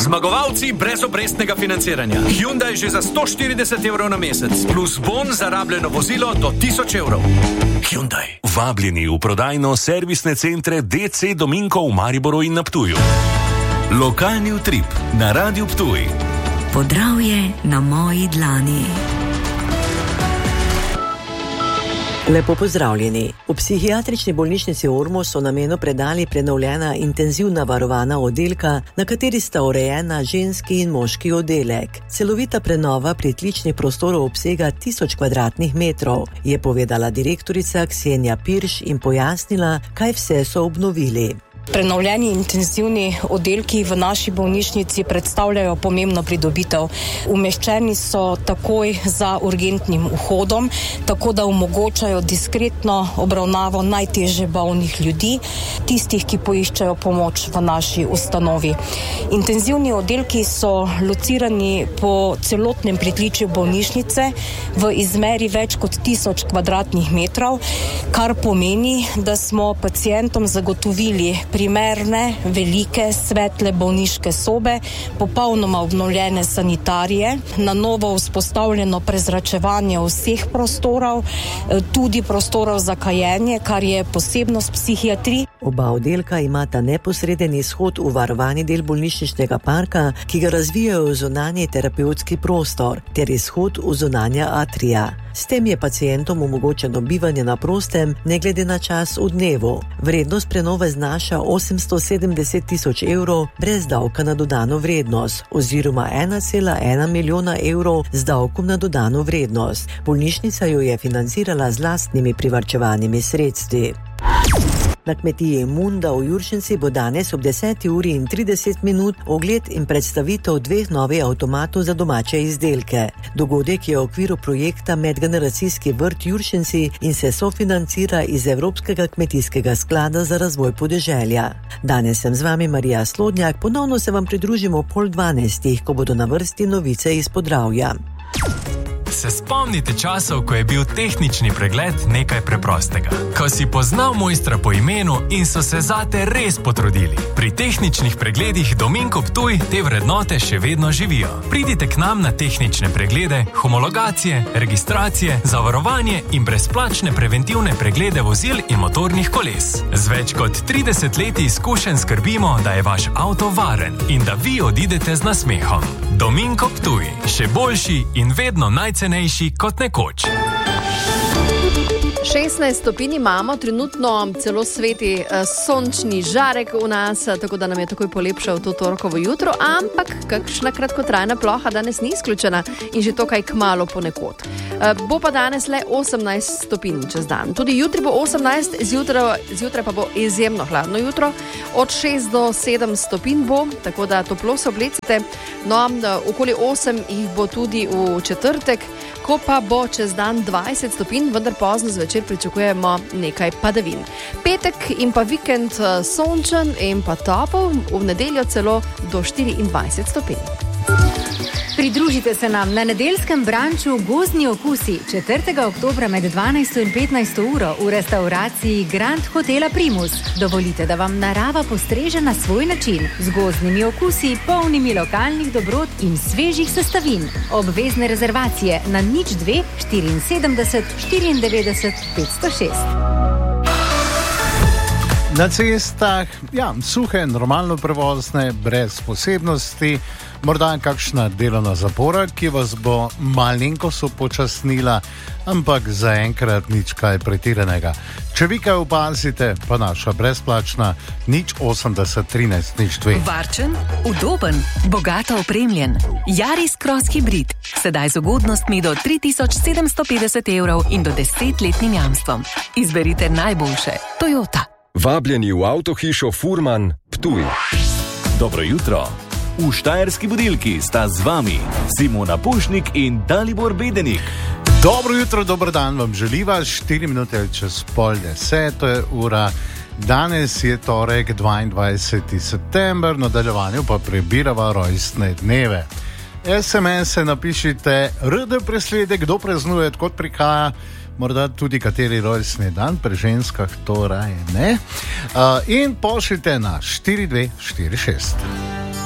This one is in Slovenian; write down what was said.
Zmagovalci brez obrestnega financiranja. Hyundai že za 140 evrov na mesec, plus bon za rabljeno vozilo do 1000 evrov. Hyundai. Vabljeni v prodajno-servisne centre DC Dominko v Mariboru in na Ptuju. Lokalni utrip na Radiu Ptuj. Podravje na moji dlani. Lepo pozdravljeni. V psihiatrični bolnišnici Ormož so namenu predali prenovljena intenzivna varovana oddelka, na kateri sta urejena ženski in moški oddelek. Celovita prenova pritličnih prostorov obsega 1000 kvadratnih metrov, je povedala direktorica Ksenija Pirš in pojasnila, kaj vse so obnovili. Prenovljeni intenzivni oddelki v naši bolnišnici predstavljajo pomembno pridobitev. Umeščeni so takoj za urgentnim vhodom, tako da omogočajo diskretno obravnavo najtežje bolnih ljudi, tistih, ki poiščejo pomoč v naši ustanovi. Intenzivni oddelki so locirani po celotnem pritličju bolnišnice v izmeri več kot 1000 kvadratnih metrov, kar pomeni, da smo pacientom zagotovili primerne, velike, svetle bolniške sobe, popolnoma obnovljene sanitarije, na novo vzpostavljeno prezračevanje vseh prostorov, tudi prostorov za kajenje, kar je posebnost psihiatrije. Oba oddelka imata neposreden izhod v varovani del bolnišničnega parka, ki ga razvijajo v zunanji terapevtski prostor, ter izhod v zunanja atrija. S tem je pacientom omogočeno bivanje na prostem, ne glede na čas v dnevu. Vrednost prenove znaša 870 tisoč evrov brez davka na dodano vrednost, oziroma 1,1 milijona evrov z davkom na dodano vrednost. Bolnišnica jo je financirala z lastnimi privarčevanimi sredstvi. Na kmetiji Munda v Juršenci bo danes ob 10:30 ogled in predstavitev 2 novih avtomatov za domače izdelke. Dogodek je v okviru projekta Medgeneracijski vrt Juršenci in se sofinancira iz Evropskega kmetijskega sklada za razvoj podeželja. Danes sem z vami Marija Slodnjak, ponovno se vam pridružimo ob 11:30, ko bodo na vrsti novice iz Podravja. Se spomnite časov, ko je bil tehnični pregled nekaj preprostega? Ko si poznal mojstra po imenu in so se zate res potrudili. Pri tehničnih pregledih Dominko Ptuj te vrednote še vedno živijo. Pridite k nam na tehnične preglede, homologacije, registracije, zavarovanje in brezplačne preventivne preglede vozil in motornih koles. Z več kot 30 leti izkušenj skrbimo, da je vaš avto varen in da vi odidete z nasmehom. Dominko Ptuj, še boljši in vedno najcenejši kot nekoč. 16 stopinj imamo, trenutno celo sveti sončni žarek v nas, tako da nam je takoj polepšal to torkovo jutro, ampak kakšna kratkotrajna ploha danes ni izključena in že to kaj kmalu ponekod. Bo pa danes le 18 stopinj čez dan. Tudi jutri bo 18, zjutraj pa bo izjemno hladno jutro, od 6 do 7 stopinj bo, tako da toplo se oblecite. No, okoli 8 jih bo tudi v četrtek, ko pa bo čez dan 20 stopinj, vendar pozno zvečer pričakujemo nekaj padavin. Petek in pa vikend sončen in pa topel, v nedeljo celo do 24 stopinj. Pridružite se nam na nedeljskem branču Gozdni okusi 4. oktobra med 12 in 15 uro v restavraciji Grand Hotela Primus. Dovolite, da vam narava postreže na svoj način z gozdnimi okusi, polnimi lokalnih dobrot in svežih sestavin. Obvezne rezervacije na 02 74 94 506. Na cestah, suhe, normalno prevozne, brez posebnosti, morda kakšna delovna zapora, ki vas bo malenkost upočasnila, ampak zaenkrat nič kaj pretiranega. Če vi kaj opazite, pa naša brezplačna 080 13 02. Varčen, udoben, bogato opremljen. Yaris Cross Hybrid. Sedaj z ugodnostmi do 3750 evrov in do 10-letnim jamstvom. Izberite najboljše. Toyota. Vabljeni v avtohišo Furman, Ptuj. Dobro jutro. V Štajerski budilki sta z vami Simona Pušnik in Dalibor Bedenik. Dobro jutro, dober dan vam želiva, 4 minute čez 9:30, to je ura. Danes je torek, 22. september, v nadaljevanju pa prebirava rojstne dneve. SMS-e napišite RD presledek, kdo praznuje, kot prihaja, morda tudi kateri rojstni dan, pri ženskah to raje ne. In pošljite na 4246.